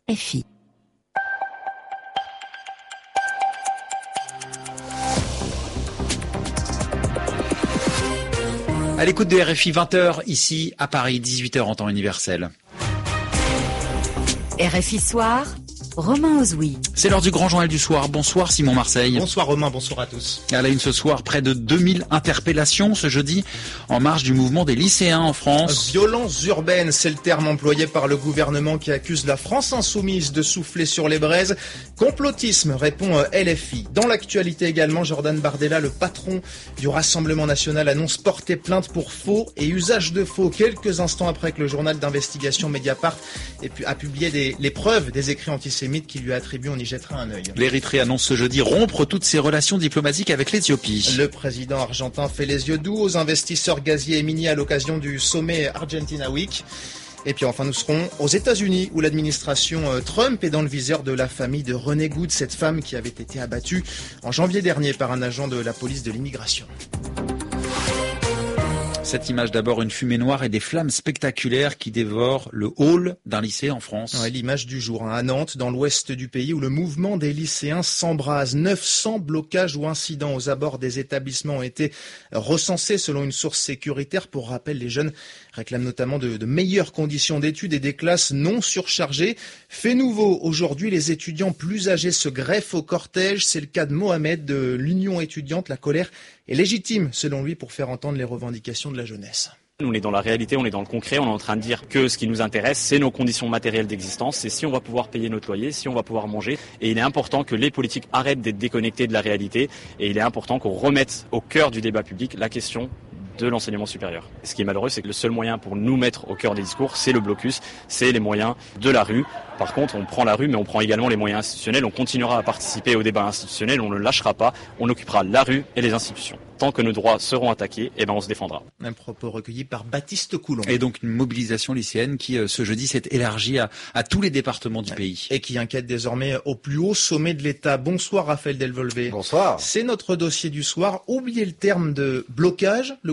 RFI. À l'écoute de RFI, 20h ici à Paris, 18h en temps universel. RFI Soir, Romain Ozoui. C'est l'heure du grand journal du soir. Bonsoir Simon Marseille. Bonsoir Romain, bonsoir à tous. À la une ce soir, près de 2000 interpellations ce jeudi en marge du mouvement des lycéens en France. Violences urbaines, c'est le terme employé par le gouvernement qui accuse la France insoumise de souffler sur les braises. Complotisme, répond LFI. Dans l'actualité également, Jordan Bardella, le patron du Rassemblement national, annonce porter plainte pour faux et usage de faux. Quelques instants après que le journal d'investigation Mediapart a publié les preuves des écrits antisémites qui lui attribuent, on y jettera un œil. L'Érythrée annonce ce jeudi rompre toutes ses relations diplomatiques avec l'Éthiopie. Le président argentin fait les yeux doux aux investisseurs gaziers et miniers à l'occasion du sommet Argentina Week. Et puis enfin, nous serons aux États-Unis où l'administration Trump est dans le viseur de la famille de Renée Good, cette femme qui avait été abattue en janvier dernier par un agent de la police de l'immigration. Cette image d'abord, une fumée noire et des flammes spectaculaires qui dévorent le hall d'un lycée en France. Ouais, l'image du jour à Nantes, dans l'ouest du pays, où le mouvement des lycéens s'embrase. 900 blocages ou incidents aux abords des établissements ont été recensés selon une source sécuritaire. Pour rappel, les jeunes réclament notamment de meilleures conditions d'études et des classes non surchargées. Fait nouveau, aujourd'hui, les étudiants plus âgés se greffent au cortège. C'est le cas de Mohamed de l'Union étudiante. La colère est légitime, selon lui, pour faire entendre les revendications de la jeunesse. On est dans la réalité, on est dans le concret, on est en train de dire que ce qui nous intéresse, c'est nos conditions matérielles d'existence, c'est si on va pouvoir payer notre loyer, si on va pouvoir manger. Et il est important que les politiques arrêtent d'être déconnectés de la réalité. Et il est important qu'on remette au cœur du débat public la question de l'enseignement supérieur. Ce qui est malheureux, c'est que le seul moyen pour nous mettre au cœur des discours, c'est le blocus, c'est les moyens de la rue. Par contre, on prend la rue, mais on prend également les moyens institutionnels. On continuera à participer au débat institutionnel, on ne lâchera pas, on occupera la rue et les institutions. Tant que nos droits seront attaqués, on se défendra. Un propos recueilli par Baptiste Coulon. Et donc une mobilisation lycéenne qui, ce jeudi, s'est élargie à tous les départements du pays. Et qui inquiète désormais au plus haut sommet de l'État. Bonsoir Raphaël Delvolvé. Bonsoir. C'est notre dossier du soir. Oubliez le terme de blocage. Le